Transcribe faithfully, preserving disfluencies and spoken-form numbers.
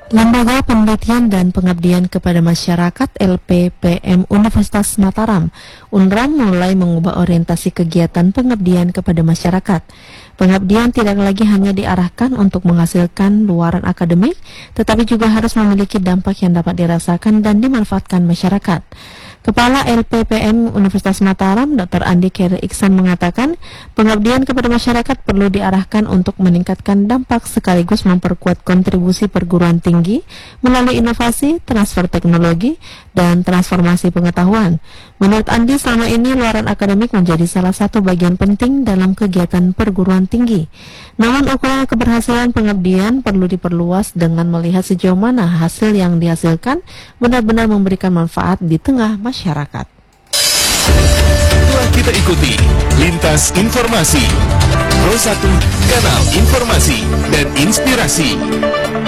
Lembaga Penelitian dan Pengabdian kepada Masyarakat L P P M Universitas Mataram, UNRAM, mulai mengubah orientasi kegiatan pengabdian kepada masyarakat. Pengabdian tidak lagi hanya diarahkan untuk menghasilkan luaran akademik, tetapi juga harus memiliki dampak yang dapat dirasakan dan dimanfaatkan masyarakat. Kepala L P P M Universitas Mataram, Doktor Andi Khairil Iksan, mengatakan pengabdian kepada masyarakat perlu diarahkan untuk meningkatkan dampak sekaligus memperkuat kontribusi perguruan tinggi melalui inovasi, transfer teknologi, dan transformasi pengetahuan. Menurut Andi, selama ini luaran akademik menjadi salah satu bagian penting dalam kegiatan perguruan tinggi. Namun ukuran keberhasilan pengabdian perlu diperluas dengan melihat sejauh mana hasil yang dihasilkan benar-benar memberikan manfaat di tengah masyarakat. Telah kita ikuti Lintas Informasi Pro satu, kanal informasi dan inspirasi.